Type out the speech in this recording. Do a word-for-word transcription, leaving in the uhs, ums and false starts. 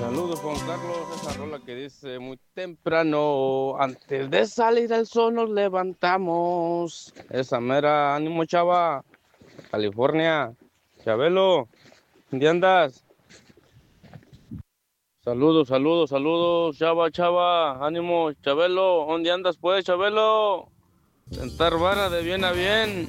Saludos Juan Carlos, esa rola que dice muy temprano, antes de salir al sol nos levantamos. Esa mera, ánimo chava, California, Chabelo, ¿dónde andas? Saludos, saludos, saludos, chava, chava, ánimo, Chabelo, ¿dónde andas pues, Chabelo? Sentar vara de bien a bien.